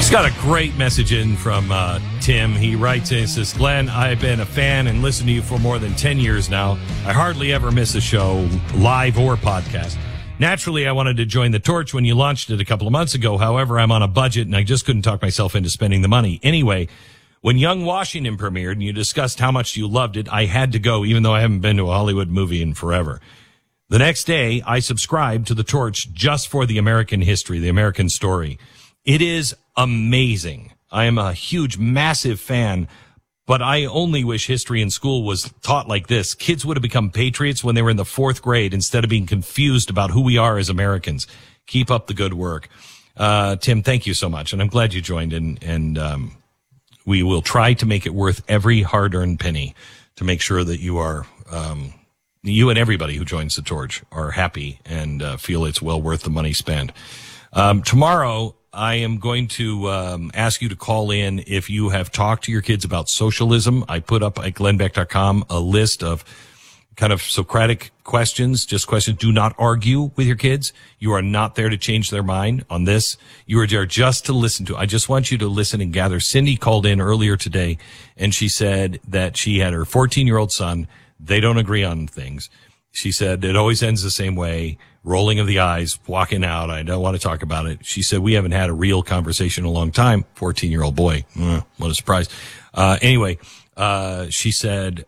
Just got a great message in from Tim. He writes in and says, Glenn, I've been a fan and listened to you for more than 10 years now. I hardly ever miss a show, live or podcast. Naturally, I wanted to join the Torch when you launched it a couple of months ago. However, I'm on a budget and I just couldn't talk myself into spending the money. Anyway, when Young Washington premiered and you discussed how much you loved it, I had to go, even though I haven't been to a Hollywood movie in forever. The next day, I subscribed to the Torch just for the American history, the American story. It is amazing. I am a huge, massive fan, but I only wish history in school was taught like this. Kids would have become patriots when they were in the 4th grade instead of being confused about who we are as Americans. Keep up the good work. Tim, thank you so much. And I'm glad you joined and we will try to make it worth every hard-earned penny to make sure that you are, you and everybody who joins the Torch are happy and feel it's well worth the money spent. Tomorrow, I am going to ask you to call in if you have talked to your kids about socialism. I put up at glennbeck.com a list of kind of Socratic questions, just questions. Do not argue with your kids. You are not there to change their mind on this. You are there just to listen to. I just want you to listen and gather. Cindy called in earlier today, and she said that she had her 14-year-old son. They don't agree on things. She said it always ends the same way, rolling of the eyes, walking out. I don't want to talk about it. She said we haven't had a real conversation in a long time. 14-year-old boy. What a surprise. Anyway, she said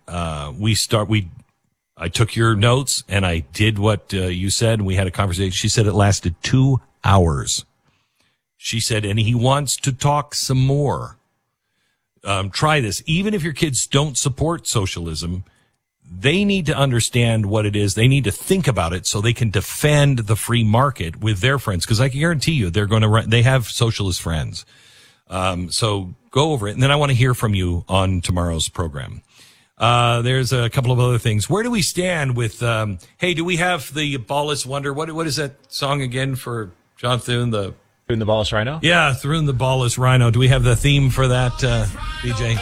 I took your notes and I did what you said, and we had a conversation. She said it lasted 2 hours. She said, and he wants to talk some more. Try this. Even if your kids don't support socialism, they need to understand what it is. They need to think about it so they can defend the free market with their friends. Because I can guarantee you they have socialist friends. So go over it. And then I want to hear from you on tomorrow's program. There's a couple of other things. Where do we stand with, hey, do we have the Ballless Wonder? What is that song again for John Thune? Thune the Ballless Rhino? Yeah, Thune the Ballless Rhino. Do we have the theme for that, BJ?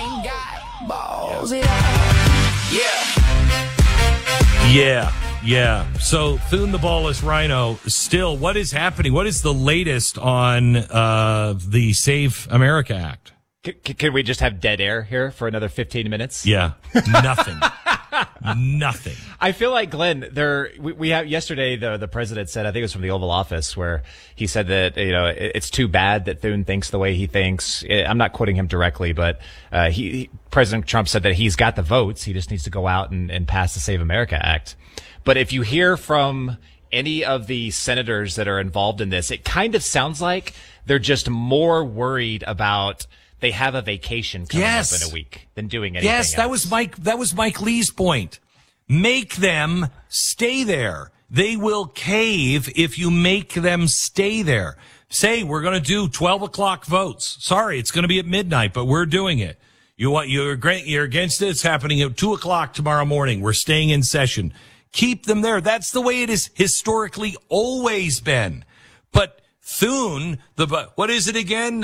Yeah. So Thune the Ballless Rhino. Still, what is happening? What is the latest on the Save America Act? Can we just have dead air here for another 15 minutes? Yeah, nothing. Nothing. I feel like, Glenn, we have yesterday the president said, I think it was from the Oval Office, where he said that, it's too bad that Thune thinks the way he thinks. I'm not quoting him directly, but President Trump said that he's got the votes. He just needs to go out and pass the Save America Act. But if you hear from any of the senators that are involved in this, it kind of sounds like they're just more worried about they have a vacation coming up in a week than doing anything else. That was Mike Lee's point. Make them stay there. They will cave if you make them stay there. Say, we're going to do 12 o'clock votes. Sorry, it's going to be at midnight, but we're doing it. You're against it. It's happening at 2 o'clock tomorrow morning. We're staying in session. Keep them there. That's the way it has historically always been. But Thune, what is it again?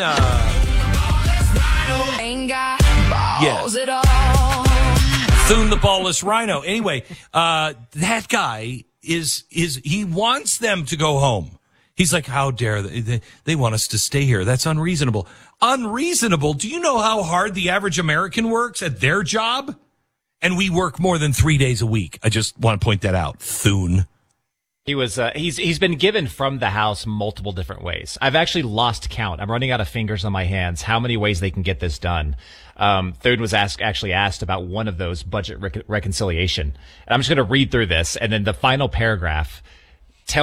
Ain't got balls at all. Thune the Ballless Rhino. Anyway, that guy he wants them to go home. He's like, how dare they want us to stay here? That's unreasonable. Unreasonable? Do you know how hard the average American works at their job? And we work more than 3 days a week. I just want to point that out. Thune. He's been given from the House multiple different ways. I've actually lost count. I'm running out of fingers on my hands how many ways they can get this done. Thune was actually asked about one of those, budget reconciliation. And I'm just going to read through this, and then the final paragraph